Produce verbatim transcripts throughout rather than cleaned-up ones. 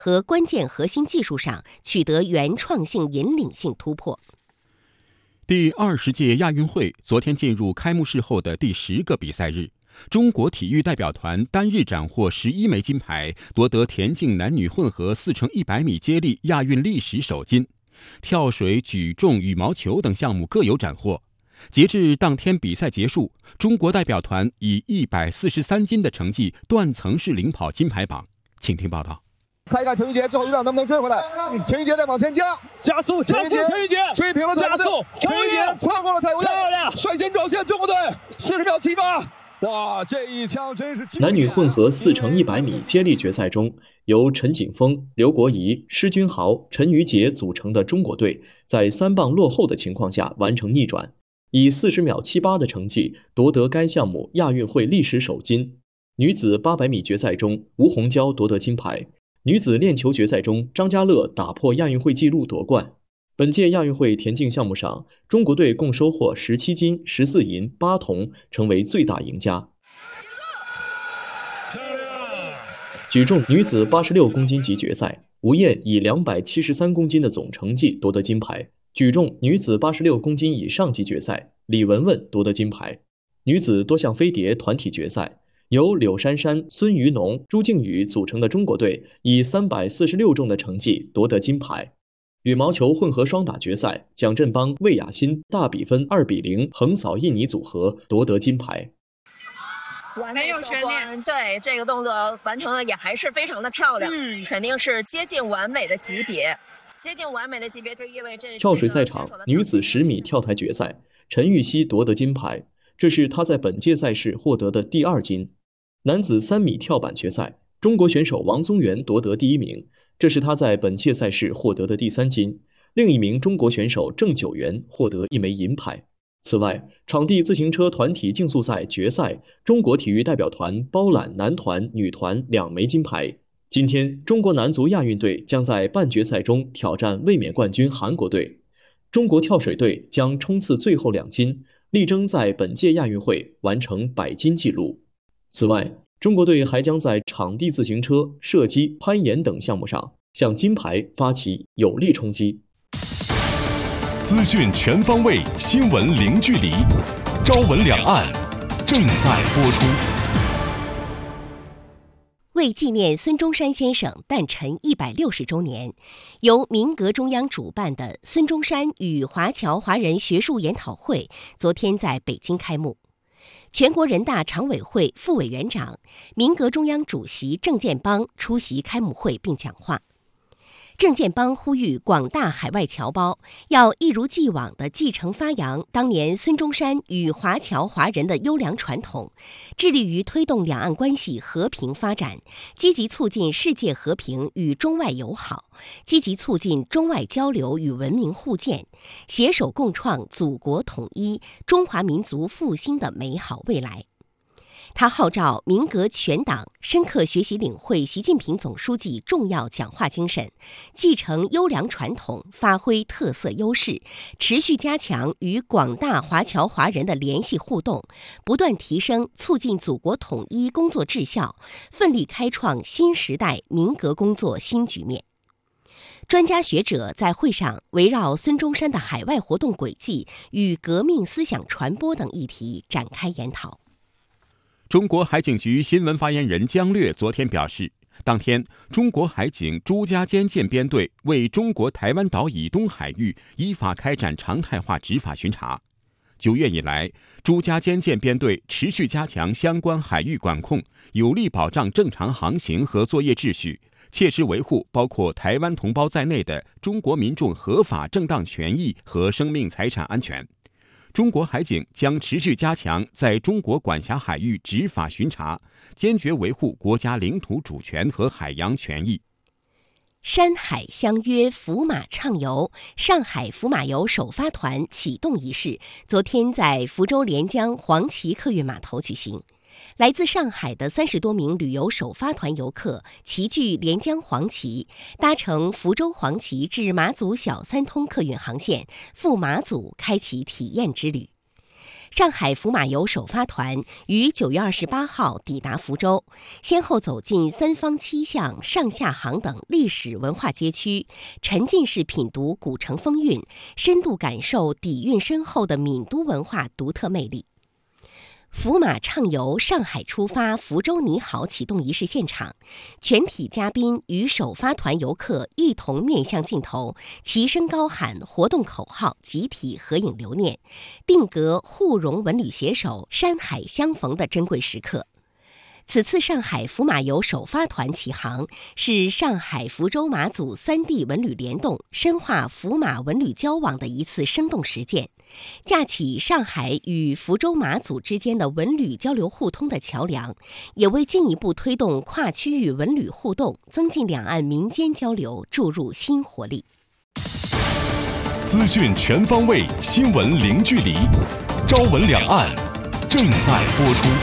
和关键核心技术上取得原创性引领性突破。 第二十届亚运会昨天进入开幕式后的第十个比赛日，中国体育代表团单日斩获十一枚金牌，夺得田径男女混合四乘一百米接力亚运历史首金。跳水、举重、羽毛球等项目各有斩获。截至当天比赛结束，中国代表团以一百四十三斤的成绩断层式领跑金牌榜。请听报道。 看一看陈玉洁最后一棒能不能追回来？陈玉洁再往前加， 加速，加速！陈玉洁追平了加速，陈玉洁超过了泰国队，率先转线中国队，四十秒七八。哇，这一枪真是！ 男女混合四乘一百米接力决赛中，由陈景峰、刘国仪、施君豪、陈瑜杰组成的中国队，在三棒落后的情况下完成逆转，以四十秒七八的成绩夺得该项目亚运会历史首金。女子八百米决赛中，吴虹娇夺得金牌；女子链球决赛中，张家乐打破亚运会纪录夺冠。本届亚运会田径项目上，中国队共收获十七金、十四银、八铜，成为最大赢家。举重女子八十六公斤级决赛，吴燕以两百七十三公斤的总成绩夺得金牌。举重女子八十六公斤以上级决赛，李雯雯夺得金牌。女子多项飞碟团体决赛，由柳珊珊、孙于农、朱静宇组成的中国队以三百四十六重的成绩夺得金牌。羽毛球混合双打决赛，蒋振邦、魏雅欣大比分二比零横扫印尼组合，夺得金牌。 没有悬念，对这个动作完成的也还是非常的漂亮，嗯，肯定是接近完美的级别。接近完美的级别就意味着跳水赛场女子十米跳台决赛，陈芋汐夺得金牌，这是她在本届赛事获得的第二金。男子三米跳板决赛，中国选手王宗源夺得第一名，这是他在本届赛事获得的第三金。另一名中国选手郑九元获得一枚银牌。此外，场地自行车团体竞速赛决赛，中国体育代表团包揽男团、女团两枚金牌。今天，中国男足亚运队将在半决赛中挑战卫冕冠军韩国队。中国跳水队将冲刺最后两金，力争在本届亚运会完成百金纪录。此外，中国队还将在场地自行车、射击、攀岩等项目上向金牌发起有力冲击。 资讯全方位，新闻零距离。朝闻两岸正在播出。 为纪念孙中山先生诞辰一百六十周年，由民革中央主办的孙中山与华侨华人学术研讨会昨天在北京开幕。全国人大常委会副委员长、民革中央主席郑建邦出席开幕会并讲话。郑建邦呼吁广大海外侨胞要一如既往地继承发扬当年孙中山与华侨华人的优良传统，致力于推动两岸关系和平发展，积极促进世界和平与中外友好，积极促进中外交流与文明互鉴，携手共创祖国统一、中华民族复兴的美好未来。他号召民革全党深刻学习领会习近平总书记重要讲话精神，继承优良传统，发挥特色优势，持续加强与广大华侨华人的联系互动，不断提升促进祖国统一工作质效，奋力开创新时代民革工作新局面。专家学者在会上围绕孙中山的海外活动轨迹与革命思想传播等议题展开研讨。 中国海警局新闻发言人姜略昨天表示，当天，中国海警朱家尖舰编队为中国台湾岛以东海域依法开展常态化执法巡查。九月以来，朱家尖舰编队持续加强相关海域管控，有力保障正常航行和作业秩序，切实维护包括台湾同胞在内的中国民众合法正当权益和生命财产安全。中国海警将持续加强在中国管辖海域执法巡查，坚决维护国家领土主权和海洋权益。 山海相约，福马畅游，上海福马游首发团启动仪式昨天在福州连江黄岐客运码头举行。来自上海的三十多名旅游首发团游客齐聚连江黄岐，搭乘福州黄岐至马祖小三通客运航线赴马祖开启体验之旅。 上海福马游首发团于九月二十八号抵达福州，先后走进三坊七巷、上下杭等历史文化街区，沉浸式品读古城风韵，深度感受底蕴深厚的闽都文化独特魅力。福马畅游上海出发福州你好启动仪式现场，全体嘉宾与首发团游客一同面向镜头，齐声高喊活动口号，集体合影留念，定格沪蓉文旅携手山海相逢的珍贵时刻。此次上海福马游首发团启航，是上海福州马祖三地文旅联动，深化福马文旅交往的一次生动实践，架起上海与福州马祖之间的文旅交流互通的桥梁，也为进一步推动跨区域文旅互动，增进两岸民间交流注入新活力。 资讯全方位，新闻零距离，朝闻两岸正在播出。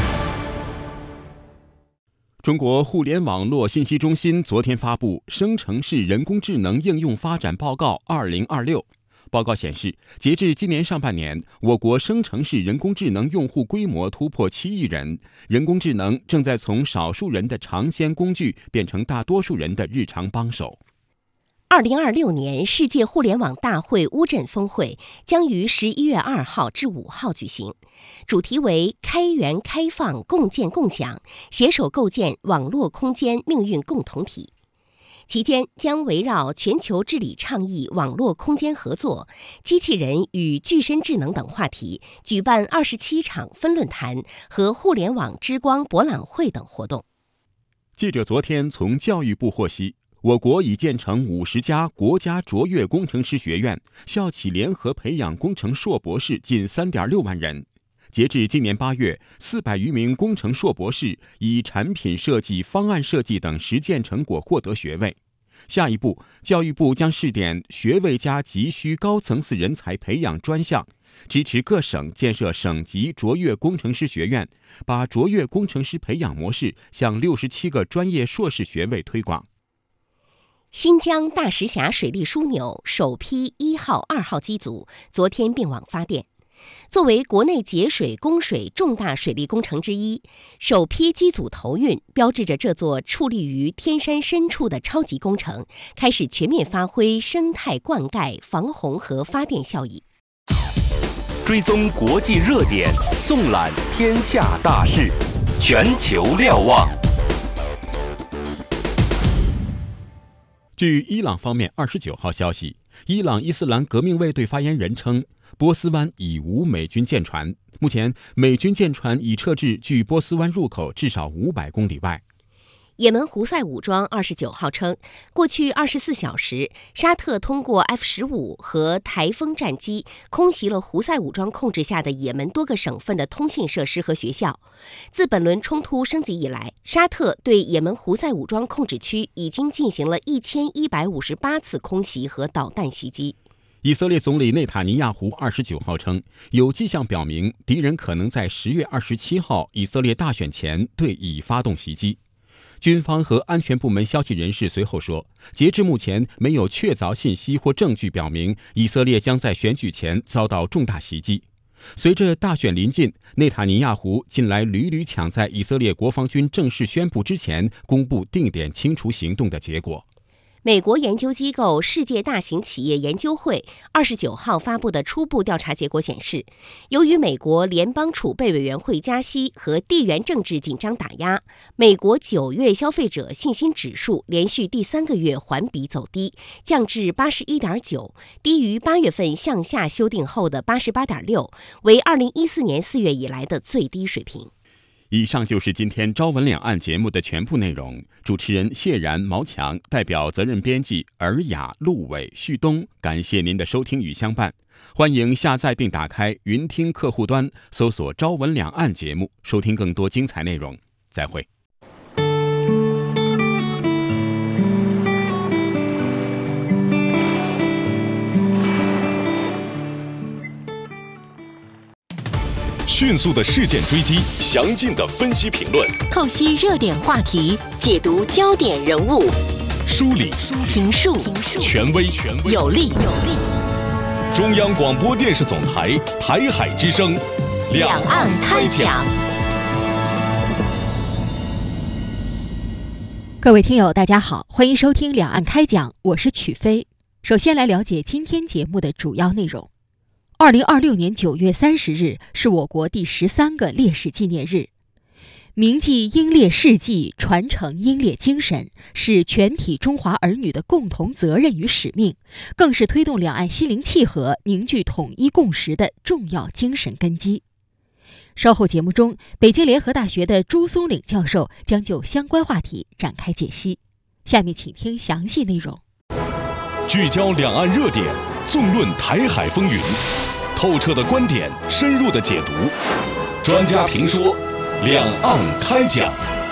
中国互联网络信息中心昨天发布《生成式人工智能应用发展报告二零二六》。报告显示，截至今年上半年，我国生成式人工智能用户规模突破七亿人，人工智能正在从少数人的尝鲜工具变成大多数人的日常帮手。 二零二六年世界互联网大会乌镇峰会将于十一月二号至五号举行，主题为开源开放共建共享，携手构建网络空间命运共同体。期间将围绕全球治理倡议、网络空间合作、机器人与具身智能等话题，举办二十七场分论坛和互联网之光博览会等活动。 记者昨天从教育部获悉，我国已建成五十家国家卓越工程师学院，校企联合培养工程硕博士近 三点六万人。截至今年八月，四百余名工程硕博士以产品设计、方案设计等实践成果获得学位。下一步，教育部将试点学位加急需高层次人才培养专项，支持各省建设省级卓越工程师学院，把卓越工程师培养模式向六十七个专业硕士学位推广。 新疆大石峡水利枢纽首批一号、二号机组昨天并网发电。作为国内节水供水重大水利工程之一，首批机组投运，标志着这座矗立于天山深处的超级工程开始全面发挥生态灌溉、防洪和发电效益。 追踪国际热点，纵览天下大事，全球瞭望。 据伊朗方面二十九号消息，伊朗伊斯兰革命卫队发言人称，波斯湾已无美军舰船，目前美军舰船已撤至距波斯湾入口至少五百公里外。 也门胡塞武装二十九号称，过去二十四小时，沙特通过 F 十五 和台风战机空袭了胡塞武装控制下的也门多个省份的通信设施和学校。自本轮冲突升级以来，沙特对也门胡塞武装控制区已经进行了一千一百五十八次空袭和导弹袭击。 以色列总理内塔尼亚胡二十九号称，有迹象表明敌人可能在十月二十七号以色列大选前对以发动袭击。军方和安全部门消息人士随后说，截至目前没有确凿信息或证据表明以色列将在选举前遭到重大袭击。随着大选临近，内塔尼亚胡近来屡屡抢在以色列国防军正式宣布之前公布定点清除行动的结果。 美国研究机构世界大型企业研究会二十九号发布的初步调查结果显示，由于美国联邦储备委员会加息和地缘政治紧张打压，美国九月消费者信心指数连续第三个月环比走低，降至 八十一点九， 低于八月份向下修订后的 八十八点六， 为二零一四年四月以来的最低水平。 以上就是今天朝闻两岸节目的全部内容。主持人谢然、毛强，代表责任编辑尔雅、陆伟、旭东，感谢您的收听与相伴。欢迎下载并打开云听客户端，搜索朝闻两岸节目，收听更多精彩内容。再会。 迅速的事件追击，详尽的分析评论， 透析热点话题，解读焦点人物， 梳理、 评述、 权威、 有力。 中央广播电视总台台海之声， 两岸开讲。 各位听友大家好，欢迎收听两岸开讲，我是曲飞。首先来了解今天节目的主要内容。二零二六年九月三十日是我国第十三个烈士纪念日。铭记英烈事迹，传承英烈精神，是全体中华儿女的共同责任与使命，更是推动两岸心灵契合、凝聚统一共识的重要精神根基。稍后节目中，北京联合大学的朱松岭教授将就相关话题展开解析。下面请听详细内容。 聚焦两岸热点，纵论台海风云，透彻的观点，深入的解读，专家评说，两岸开讲。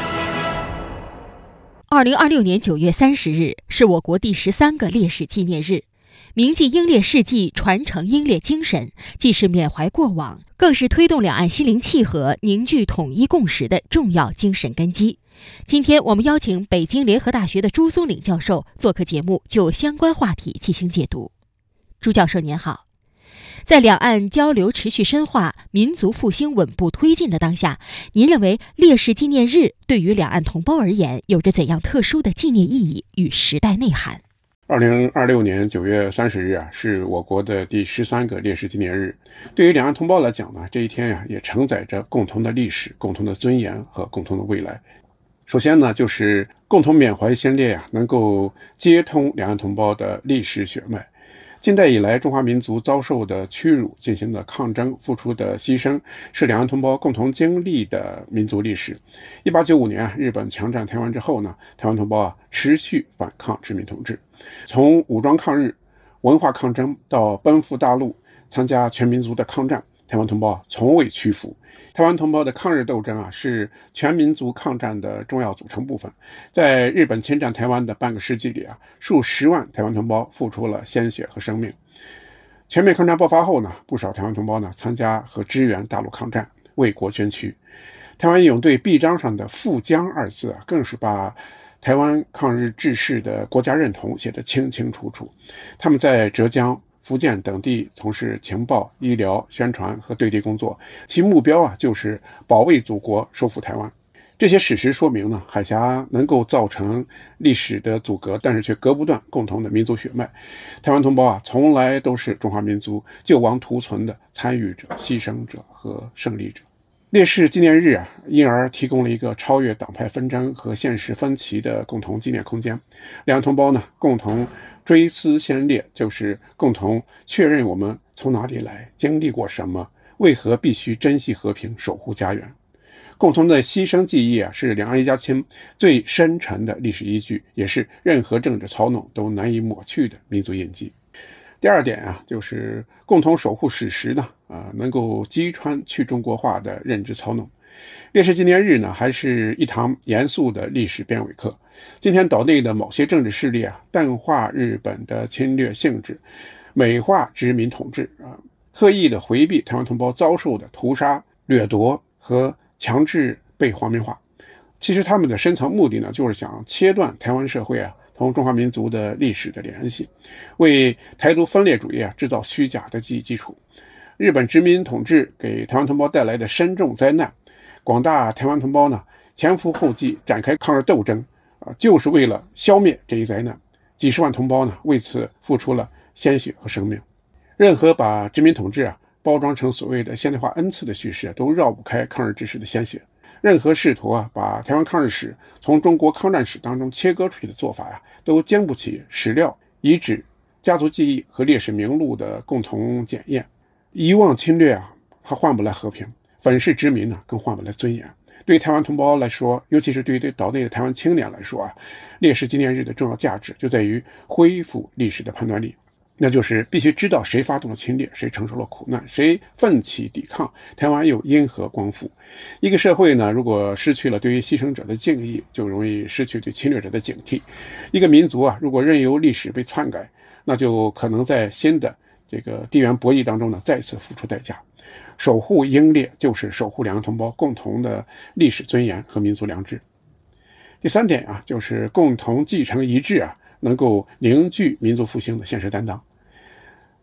二零二六年九月三十日是我国第十三个烈士纪念日，铭记英烈事迹，传承英烈精神，既是缅怀过往，更是推动两岸心灵契合、凝聚统一共识的重要精神根基。今天我们邀请北京联合大学的朱松岭教授做客节目，就相关话题进行解读。朱教授您好。在两岸交流持续深化、民族复兴稳步推进的当下，您认为烈士纪念日对于两岸同胞而言有着怎样特殊的纪念意义与时代内涵？ 二零二六年九月三十日啊，是我国的第十三个烈士纪念日。对于两岸同胞来讲呢，这一天呀、啊，也承载着共同的历史、共同的尊严和共同的未来。首先呢，就是共同缅怀先烈啊，能够接通两岸同胞的历史血脉。近代以来，中华民族遭受的屈辱、进行的抗争、付出的牺牲，是两岸同胞共同经历的民族历史。一八九五年啊，日本强占台湾之后呢，台湾同胞啊持续反抗殖民统治，从武装抗日、文化抗争到奔赴大陆参加全民族的抗战，台湾同胞啊从未屈服。台湾同胞的抗日斗争啊，是全民族抗战的重要组成部分。在日本侵占台湾的半个世纪里啊，数十万台湾同胞付出了鲜血和生命。全面抗战爆发后呢，不少台湾同胞呢参加和支援大陆抗战，为国捐躯。台湾义勇队臂章上的富江二字啊，更是把台湾抗日志士的国家认同写得清清楚楚。他们在浙江、福建等地从事情报、医疗、宣传和对地工作，其目标啊就是保卫祖国、收复台湾。这些史实说明呢，海峡能够造成历史的阻隔，但是却隔不断共同的民族血脉。台湾同胞啊，从来都是中华民族救亡图存的参与者、牺牲者和胜利者。烈士纪念日啊，因而提供了一个超越党派纷争和现实分歧的共同纪念空间。两岸同胞呢，共同追思先烈，就是共同确认我们从哪里来，经历过什么，为何必须珍惜和平，守护家园。共同的牺牲记忆啊，是两岸一家亲最深沉的历史依据，也是任何政治操弄都难以抹去的民族印记。第二点啊，就是共同守护史实呢，啊，能够击穿去中国化的认知操弄。烈士纪念日呢，还是一堂严肃的历史编委课。今天岛内的某些政治势力啊，淡化日本的侵略性质，美化殖民统治啊，刻意的回避台湾同胞遭受的屠杀、掠夺和强制被皇民化。其实他们的深层目的呢，就是想切断台湾社会啊同中华民族的历史的联系，为台独分裂主义啊制造虚假的记忆基础。日本殖民统治给台湾同胞带来的深重灾难，广大台湾同胞呢前赴后继展开抗日斗争啊，就是为了消灭这一灾难。几十万同胞呢为此付出了鲜血和生命。任何把殖民统治啊包装成所谓的现代化恩赐的叙事，都绕不开抗日志士的鲜血。任何试图啊把台湾抗日史从中国抗战史当中切割出去的做法呀、啊，都经不起史料、遗址、家族记忆和烈士名录的共同检验。遗忘侵略啊，它换不来和平；粉饰殖民呢，更换不来尊严。对于台湾同胞来说，尤其是对于对岛内的台湾青年来说啊，烈士纪念日的重要价值就在于恢复历史的判断力。那就是必须知道谁发动了侵略，谁承受了苦难，谁奋起抵抗，台湾又因何光复。一个社会呢，如果失去了对于牺牲者的敬意，就容易失去对侵略者的警惕。一个民族啊，如果任由历史被篡改，那就可能在新的这个地缘博弈当中呢，再次付出代价。守护英烈，就是守护两岸同胞共同的历史尊严和民族良知。第三点啊，就是共同继承遗志啊，能够凝聚民族复兴的现实担当。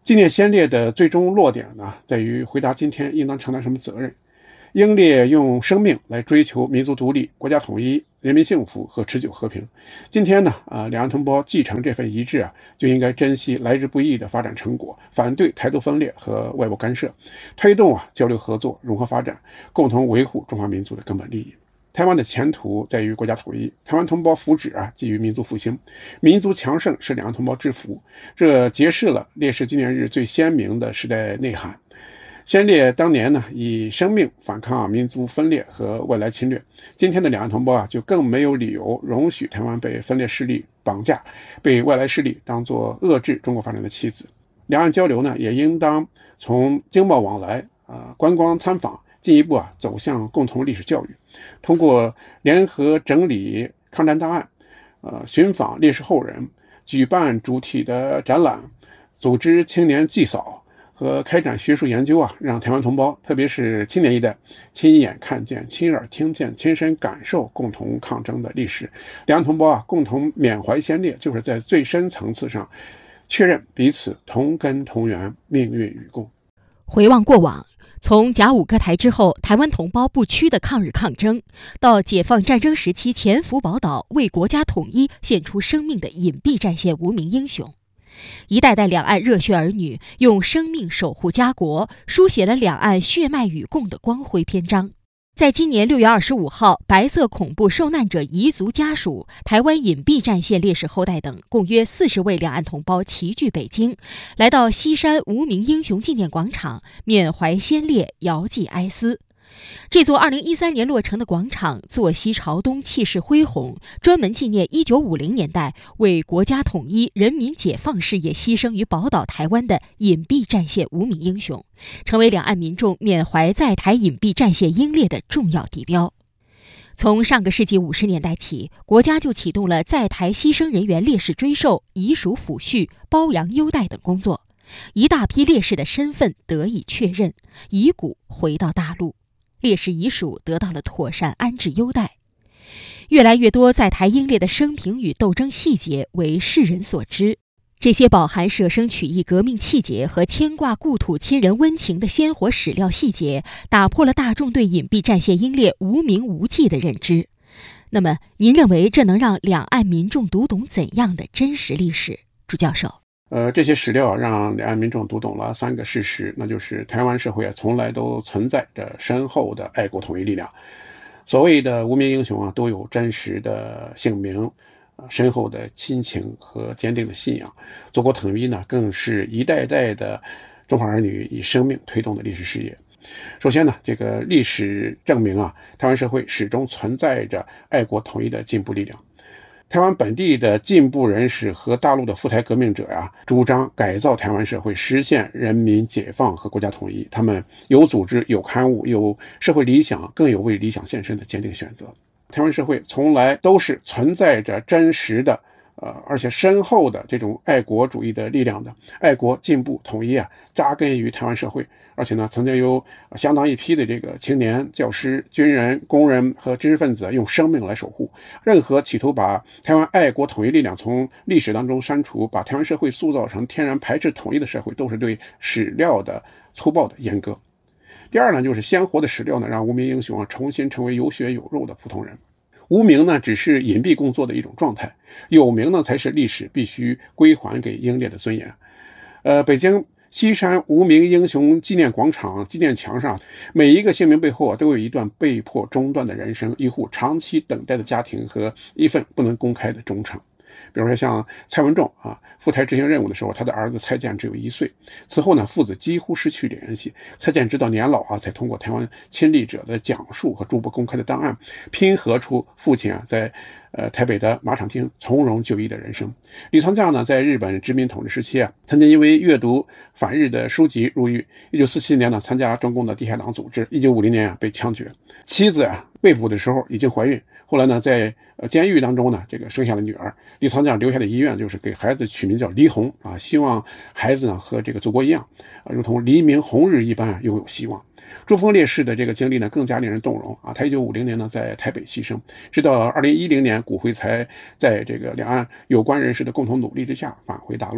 纪念先烈的最终落点呢，在于回答今天应当承担什么责任。英烈用生命来追求民族独立、国家统一、人民幸福和持久和平。今天呢，啊，两岸同胞继承这份遗志啊，就应该珍惜来之不易的发展成果，反对台独分裂和外部干涉，推动啊交流合作、融合发展，共同维护中华民族的根本利益。台湾的前途在于国家统一，台湾同胞福祉啊基于民族复兴，民族强盛是两岸同胞之福。这揭示了烈士纪念日最鲜明的时代内涵。先烈当年呢，以生命反抗民族分裂和外来侵略。今天的两岸同胞啊，就更没有理由容许台湾被分裂势力绑架，被外来势力当作遏制中国发展的棋子。两岸交流呢，也应当从经贸往来、呃观光参访，进一步啊走向共同历史教育。通过联合整理抗战档案，呃寻访烈士后人，举办主题的展览，组织青年祭扫和开展学术研究啊，让台湾同胞，特别是青年一代，亲眼看见、亲耳听见、亲身感受共同抗争的历史。两岸同胞啊，共同缅怀先烈，就是在最深层次上确认彼此同根同源，命运与共。 回望过往，从甲午割台之后，台湾同胞不屈的抗日抗争，到解放战争时期潜伏宝岛、为国家统一献出生命的隐蔽战线无名英雄。一代代两岸热血儿女用生命守护家国，书写了两岸血脉与共的光辉篇章。在今年六月二十五号，白色恐怖受难者遗族家属、台湾隐蔽战线烈士后代等共约四十位两岸同胞齐聚北京，来到西山无名英雄纪念广场，缅怀先烈，遥祭哀思。这座二零一三年落成的广场坐西朝东，气势恢宏，专门纪念一九五零年代为国家统一、人民解放事业牺牲于宝岛台湾的隐蔽战线无名英雄，成为两岸民众缅怀在台隐蔽战线英烈的重要地标。从上个世纪五十年代起，国家就启动了在台牺牲人员烈士追授、遗属抚恤、褒扬优待等工作，一大批烈士的身份得以确认，遗骨回到大陆。烈士遗属得到了妥善安置优待，越来越多在台英烈的生平与斗争细节为世人所知。这些饱含舍生取义革命气节和牵挂故土亲人温情的鲜活史料细节，打破了大众对隐蔽战线英烈无名无迹的认知。那么，您认为这能让两岸民众读懂怎样的真实历史？朱教授。 呃，这些史料让两岸民众读懂了三个事实，那就是台湾社会啊，从来都存在着深厚的爱国统一力量。所谓的无名英雄啊，都有真实的姓名、深厚的亲情和坚定的信仰。祖国统一呢，更是一代代的中华儿女以生命推动的历史事业。首先呢，这个历史证明啊，台湾社会始终存在着爱国统一的进步力量。台湾本地的进步人士和大陆的赴台革命者呀、啊，主张改造台湾社会，实现人民解放和国家统一。他们有组织、有刊物、有社会理想，更有为理想献身的坚定选择。台湾社会从来都是存在着真实的呃，而且深厚的这种爱国主义的力量的。爱国、进步、统一啊，扎根于台湾社会。而且呢，曾经有相当一批的这个青年、教师、军人、工人和知识分子用生命来守护。任何企图把台湾爱国统一力量从历史当中删除，把台湾社会塑造成天然排斥统一的社会，都是对史料的粗暴的阉割。第二呢，就是鲜活的史料呢，让无名英雄啊重新成为有血有肉的普通人。无名呢，只是隐蔽工作的一种状态，有名呢，才是历史必须归还给英烈的尊严。呃，北京西山无名英雄纪念广场纪念墙上，每一个姓名背后啊，都有一段被迫中断的人生，一户长期等待的家庭和一份不能公开的忠诚。比如说像蔡文仲啊，赴台执行任务的时候，他的儿子蔡健只有一岁。此后呢，父子几乎失去联系。蔡健直到年老啊，才通过台湾亲历者的讲述和逐步公开的档案，拼合出父亲啊在呃台北的马场町从容就医的人生。李藏将呢，在日本殖民统治时期啊，曾经因为阅读反日的书籍入狱。一九四七年呢，参加中共的地下党组织。一九五零年啊，被枪决。妻子啊被捕的时候已经怀孕。后来呢，在呃监狱当中呢，这个生下了女儿。李藏将留下的遗愿就是给孩子取名叫黎红啊，希望孩子呢和这个祖国一样啊，如同黎明红日一般啊，拥有希望。朱峰烈士的这个经历呢，更加令人动容啊。他一九五零年呢在台北牺牲，直到二零一零年骨灰才在这个两岸有关人士的共同努力之下返回大陆。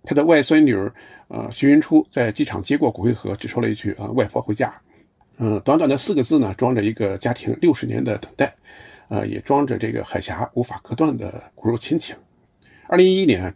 他的外孙女儿呃徐云初在机场接过骨灰盒，只说了一句啊、呃、外婆回家。嗯、呃，短短的四个字呢，装着一个家庭六十年的等待，呃，也装着这个海峡无法割断的骨肉亲情。二零一一年，